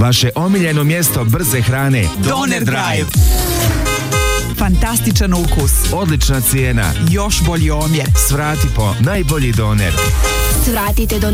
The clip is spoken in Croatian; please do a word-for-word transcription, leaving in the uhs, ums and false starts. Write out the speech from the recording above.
Vaše omiljeno mjesto brze hrane. Doner Drive. Fantastičan ukus. Odlična cijena. Još bolji omjer. Svrati po najbolji doner. Svratite do